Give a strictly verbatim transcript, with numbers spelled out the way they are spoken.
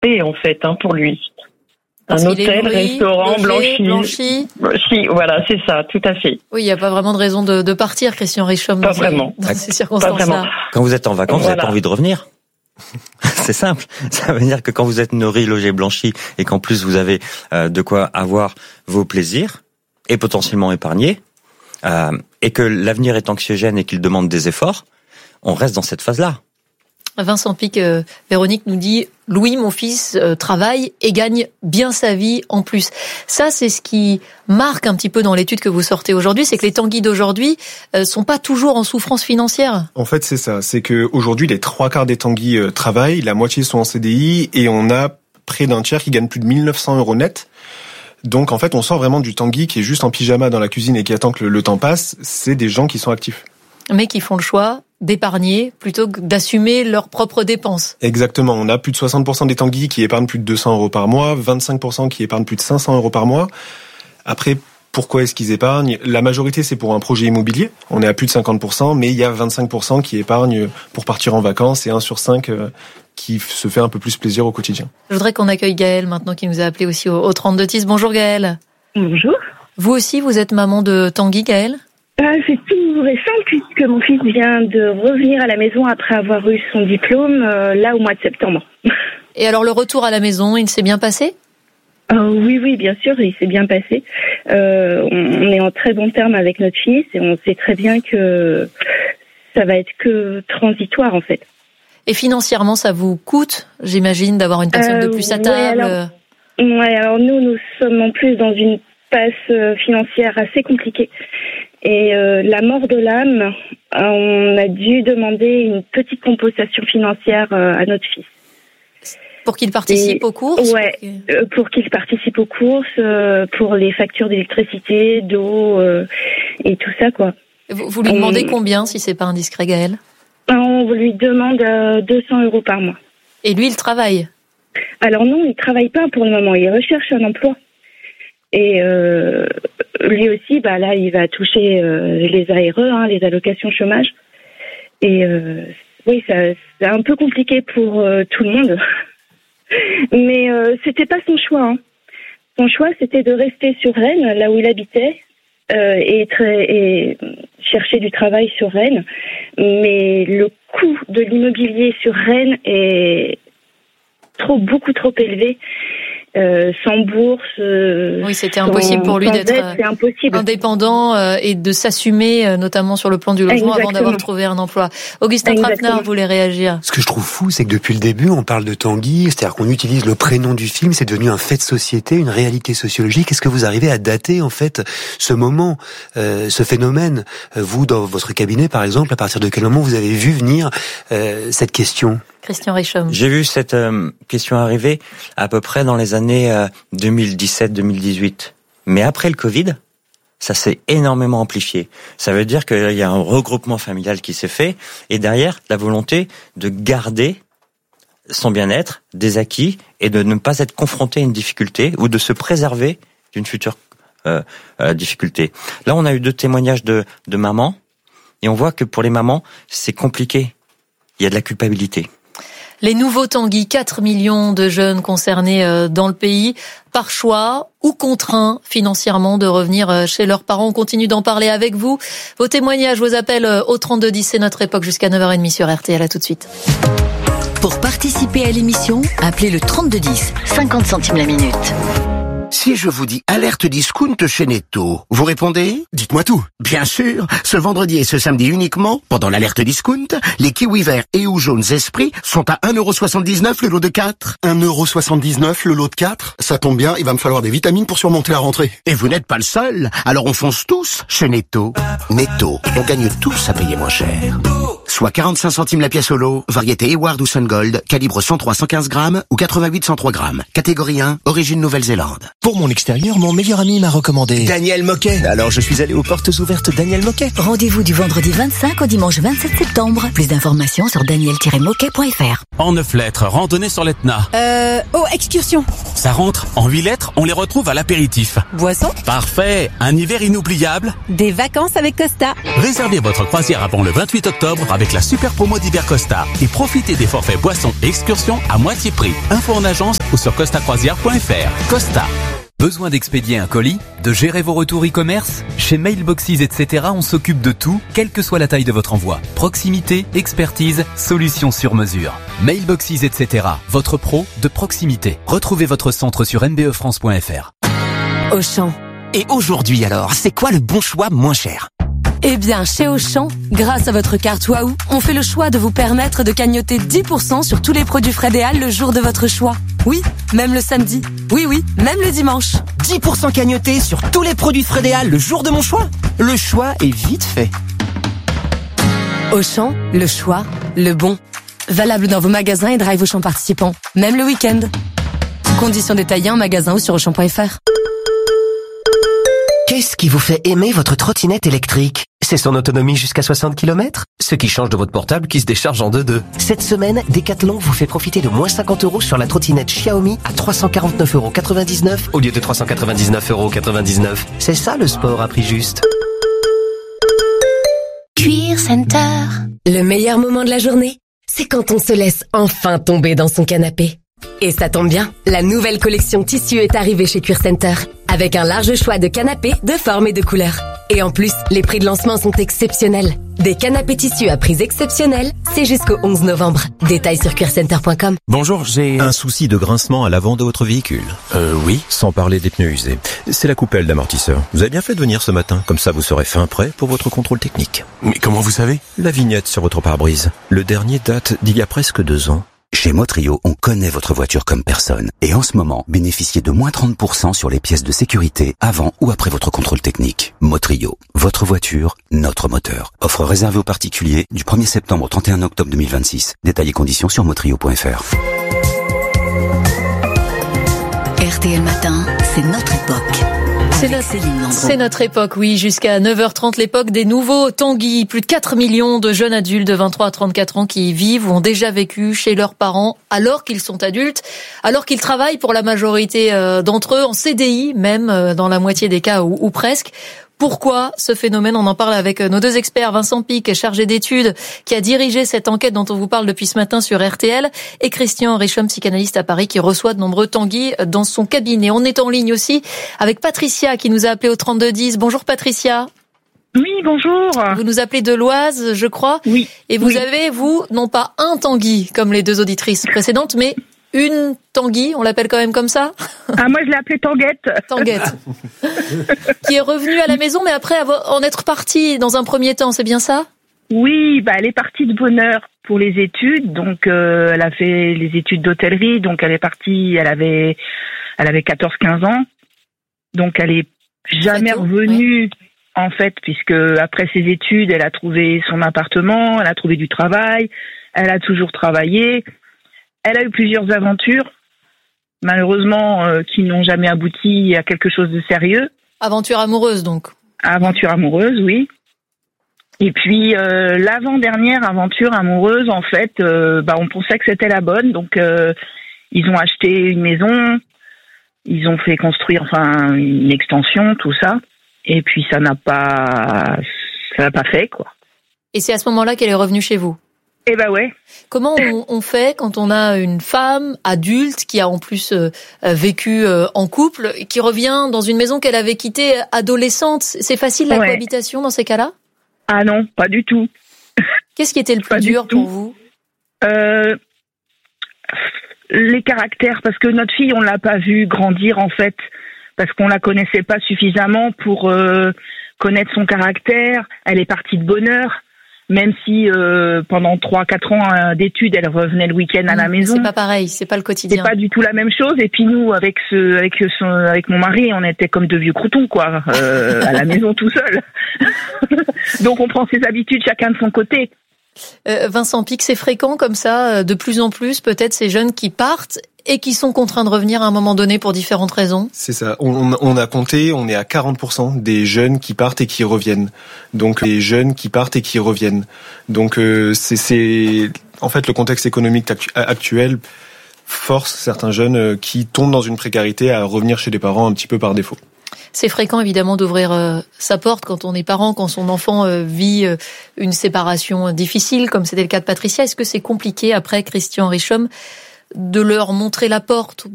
paix, en fait, hein, pour lui. Parce un hôtel, nourri, restaurant, logé, blanchi. blanchi. Si, voilà, c'est ça, tout à fait. Oui, il n'y a pas vraiment de raison de, de partir, Christian Richomme, Pas dans, ces, vraiment. dans ces Pas circonstances-là. vraiment. Quand vous êtes en vacances, Voilà. vous n'avez pas envie de revenir. C'est simple. Ça veut dire que quand vous êtes nourri, logé, blanchi, et qu'en plus vous avez euh, de quoi avoir vos plaisirs, et potentiellement épargner, euh, et que l'avenir est anxiogène et qu'il demande des efforts, on reste dans cette phase-là. Vincent Pic, euh, Véronique nous dit « Louis, mon fils, euh, travaille et gagne bien sa vie en plus ». Ça, c'est ce qui marque un petit peu dans l'étude que vous sortez aujourd'hui, c'est que les Tanguy d'aujourd'hui euh, sont pas toujours en souffrance financière. En fait, c'est ça. C'est que aujourd'hui, les trois quarts des Tanguy euh, travaillent, la moitié sont en C D I, et on a près d'un tiers qui gagne plus de mille neuf cents euros net. Donc, en fait, on sort vraiment du Tanguy qui est juste en pyjama dans la cuisine et qui attend que le, le temps passe. C'est des gens qui sont actifs. Mais qui font le choix d'épargner plutôt que d'assumer leurs propres dépenses. Exactement. On a plus de soixante pour cent des Tanguy qui épargnent plus de deux cents euros par mois, vingt-cinq pour cent qui épargnent plus de cinq cents euros par mois. Après, pourquoi est-ce qu'ils épargnent ? La majorité, c'est pour un projet immobilier. On est à plus de cinquante pour cent, mais il y a vingt-cinq pour cent qui épargnent pour partir en vacances et un sur cinq qui se fait un peu plus plaisir au quotidien. Je voudrais qu'on accueille Gaëlle maintenant, qui nous a appelé aussi au, au trente-deux dix. Bonjour Gaëlle. Bonjour. Vous aussi, vous êtes maman de Tanguy, Gaëlle ? Euh, c'est tout récent puisque mon fils vient de revenir à la maison après avoir eu son diplôme euh, là au mois de septembre. Et alors le retour à la maison, il s'est bien passé ? euh, Oui, oui, bien sûr, il s'est bien passé. Euh, on, on est en très bon terme avec notre fils et on sait très bien que ça va être que transitoire en fait. Et financièrement, ça vous coûte, j'imagine, d'avoir une personne euh, de plus à ouais, table ? alors, ouais, alors nous, nous sommes en plus dans une passe financière assez compliquée. Et euh, la mort de l'âme, on a dû demander une petite compensation financière euh, à notre fils. Pour qu'il participe Et, aux courses ? Ouais, euh, pour qu'il participe aux courses, euh, pour les factures d'électricité, d'eau euh, et tout ça, quoi. Vous, vous lui demandez on... combien, si c'est pas indiscret, Gaëlle ? On lui demande euh, deux cents euros par mois. Et lui, il travaille ? Alors non, il travaille pas pour le moment, il recherche un emploi. Et euh, lui aussi, bah là, il va toucher euh, les A R E, hein, les allocations chômage. Et euh, oui, ça, c'est un peu compliqué pour euh, tout le monde. Mais euh, c'était pas son choix. Hein. Son choix, c'était de rester sur Rennes, là où il habitait, euh, et, très, et chercher du travail sur Rennes. Mais le coût de l'immobilier sur Rennes est trop, beaucoup trop élevé. Euh, sans bourse. Euh, oui, c'était impossible pour lui d'être dette, indépendant euh, et de s'assumer, euh, notamment sur le plan du logement. Exactement. Avant d'avoir trouvé un emploi. Augustin Trapenard voulait réagir. Ce que je trouve fou, c'est que depuis le début, on parle de Tanguy, c'est-à-dire qu'on utilise le prénom du film, c'est devenu un fait de société, une réalité sociologique. Est-ce que vous arrivez à dater, en fait, ce moment, euh, ce phénomène, vous, dans votre cabinet, par exemple, à partir de quel moment vous avez vu venir euh, cette question ? Christian Richomme. J'ai vu cette euh, question arriver à peu près dans les années euh, deux mille dix-sept deux mille dix-huit. Mais après le Covid, ça s'est énormément amplifié. Ça veut dire qu'il y a un regroupement familial qui s'est fait et derrière, la volonté de garder son bien-être, des acquis et de ne pas être confronté à une difficulté ou de se préserver d'une future euh, euh, difficulté. Là, on a eu deux témoignages de, de mamans et on voit que pour les mamans, c'est compliqué. Il y a de la culpabilité. Les nouveaux Tanguy, quatre millions de jeunes concernés dans le pays, par choix ou contraints financièrement de revenir chez leurs parents. On continue d'en parler avec vous. Vos témoignages, vos appels au trente-deux dix, c'est notre époque jusqu'à neuf heures trente sur R T L. À tout de suite. Pour participer à l'émission, appelez le trente-deux dix, cinquante centimes la minute. Si je vous dis alerte discount chez Netto, vous répondez ? Dites-moi tout. Bien sûr, ce vendredi et ce samedi uniquement, pendant l'alerte discount, les kiwis verts et ou jaunes Esprit sont à un euro soixante-dix-neuf le lot de quatre. un euro soixante-dix-neuf le lot de quatre ? Ça tombe bien, il va me falloir des vitamines pour surmonter la rentrée. Et vous n'êtes pas le seul, alors on fonce tous chez Netto. Netto, on gagne tous à payer moins cher. Soit quarante-cinq centimes la pièce au lot, variété Eward ou Sun Gold, calibre cent trois à cent quinze grammes ou quatre-vingt-huit à cent trois grammes. Catégorie un, origine Nouvelle-Zélande. Pour mon extérieur, mon meilleur ami m'a recommandé Daniel Moquet. Alors je suis allé aux portes ouvertes Daniel Moquet. Rendez-vous du vendredi vingt-cinq au dimanche vingt-sept septembre. Plus d'informations sur daniel tiret moquet point f r. En neuf lettres, randonnée sur l'Etna. Euh, oh, excursion. Ça rentre. En huit lettres, on les retrouve à l'apéritif. Boisson. Parfait. Un hiver inoubliable. Des vacances avec Costa. Réservez votre croisière avant le vingt-huit octobre avec la super promo d'hiver Costa et profitez des forfaits boissons et excursions à moitié prix. Info en agence ou sur costa croisière point f r. Costa. Besoin d'expédier un colis? De gérer vos retours e-commerce? Chez Mailboxes, et cetera, on s'occupe de tout, quelle que soit la taille de votre envoi. Proximité, expertise, solutions sur mesure. Mailboxes, et cetera, votre pro de proximité. Retrouvez votre centre sur m b e france point f r. Auchan. Et aujourd'hui alors, c'est quoi le bon choix moins cher? Eh bien, chez Auchan, grâce à votre carte Waouh, on fait le choix de vous permettre de cagnotter dix pour cent sur tous les produits Frédéal le jour de votre choix. Oui, même le samedi. Oui, oui, même le dimanche. dix pour cent cagnotés sur tous les produits Frédéal le jour de mon choix? Le choix est vite fait. Auchan, le choix, le bon. Valable dans vos magasins et drive Auchan participants, même le week-end. Conditions détaillées en magasin ou sur auchan point f r. Qu'est-ce qui vous fait aimer votre trottinette électrique? C'est son autonomie jusqu'à soixante kilomètres? Ce qui change de votre portable qui se décharge en deux deux. Cette semaine, Decathlon vous fait profiter de moins cinquante euros sur la trottinette Xiaomi à trois cent quarante-neuf euros quatre-vingt-dix-neuf au lieu de trois cent quatre-vingt-dix-neuf euros quatre-vingt-dix-neuf. C'est ça le sport à prix juste. Cuir Center. Le meilleur moment de la journée, c'est quand on se laisse enfin tomber dans son canapé. Et ça tombe bien, la nouvelle collection tissu est arrivée chez Cuir Center, avec un large choix de canapés de formes et de couleurs. Et en plus, les prix de lancement sont exceptionnels. Des canapés tissus à prix exceptionnels, c'est jusqu'au onze novembre. Détails sur cuir center point com. Bonjour, j'ai un souci de grincement à l'avant de votre véhicule. Euh, oui. Sans parler des pneus usés. C'est la coupelle d'amortisseur. Vous avez bien fait de venir ce matin, comme ça vous serez fin prêt pour votre contrôle technique. Mais comment vous savez? La vignette sur votre pare-brise. Le dernier date d'il y a presque deux ans. Chez Motrio, on connaît votre voiture comme personne. Et en ce moment, bénéficiez de moins trente pour cent sur les pièces de sécurité avant ou après votre contrôle technique. Motrio, votre voiture, notre moteur. Offre réservée aux particuliers du premier septembre au trente et un octobre deux mille vingt-six. Détails et conditions sur motrio point f r. R T L Matin, c'est notre époque. C'est notre, c'est notre époque, oui, jusqu'à neuf heures trente, l'époque des nouveaux Tanguy. Plus de quatre millions de jeunes adultes de vingt-trois à trente-quatre ans qui y vivent ou ont déjà vécu chez leurs parents alors qu'ils sont adultes, alors qu'ils travaillent pour la majorité d'entre eux, en C D I même, dans la moitié des cas ou, ou presque. Pourquoi ce phénomène? On en parle avec nos deux experts, Vincent Pic, chargé d'études, qui a dirigé cette enquête dont on vous parle depuis ce matin sur R T L, et Christian Richomme, psychanalyste à Paris, qui reçoit de nombreux Tanguy dans son cabinet. On est en ligne aussi avec Patricia, qui nous a appelé au trente-deux dix. Bonjour Patricia. Oui, bonjour. Vous nous appelez de l'Oise, je crois. Oui. Et vous oui. avez, vous, non pas un Tanguy, comme les deux auditrices précédentes, mais une Tanguy, on l'appelle quand même comme ça? Ah, moi je l'ai appelée Tanguette. Tanguette. Qui est revenue à la maison, mais après avoir, en être partie dans un premier temps, c'est bien ça? Oui, bah elle est partie de bonne heure pour les études, donc euh, elle a fait les études d'hôtellerie, donc elle est partie, elle avait, elle avait quatorze quinze ans, donc elle est jamais tôt, revenue. Oui. En fait, puisque après ses études, elle a trouvé son appartement, elle a trouvé du travail, elle a toujours travaillé. Elle a eu plusieurs aventures, malheureusement, euh, qui n'ont jamais abouti à quelque chose de sérieux. Aventure amoureuse, donc. Aventure amoureuse, oui. Et puis, euh, l'avant-dernière aventure amoureuse, en fait, euh, bah, on pensait que c'était la bonne. Donc, euh, ils ont acheté une maison, ils ont fait construire, enfin, une extension, tout ça. Et puis, ça n'a pas, ça n'a pas fait, quoi. Et c'est à ce moment-là qu'elle est revenue chez vous? Eh ben ouais. Comment on, on fait quand on a une femme adulte qui a en plus euh, vécu euh, en couple, qui revient dans une maison qu'elle avait quittée adolescente? C'est facile la ouais. cohabitation dans ces cas-là? Ah non, pas du tout. Qu'est-ce qui était le plus dur pour vous? euh, Les caractères, parce que notre fille, on l'a pas vue grandir en fait, parce qu'on la connaissait pas suffisamment pour euh, connaître son caractère. Elle est partie de bonne heure. Même si euh, pendant trois quatre ans euh, d'études, elle revenait le week-end à la maison. C'est pas pareil, c'est pas le quotidien. C'est pas du tout la même chose. Et puis nous, avec ce, avec son, avec mon mari, on était comme deux vieux croutons, quoi, euh, à la maison tout seul. Donc on prend ses habitudes chacun de son côté. Euh, Vincent Pic, c'est fréquent comme ça, de plus en plus, peut-être ces jeunes qui partent et qui sont contraints de revenir à un moment donné pour différentes raisons. C'est ça. On, on a compté, on est à quarante pour cent des jeunes qui partent et qui reviennent. Donc les jeunes qui partent et qui reviennent. Donc euh, c'est, c'est en fait le contexte économique actuel force certains jeunes qui tombent dans une précarité à revenir chez les parents un petit peu par défaut. C'est fréquent évidemment d'ouvrir euh, sa porte quand on est parent, quand son enfant euh, vit euh, une séparation difficile, comme c'était le cas de Patricia. Est-ce que c'est compliqué après, Christian Richomme, de leur montrer la porte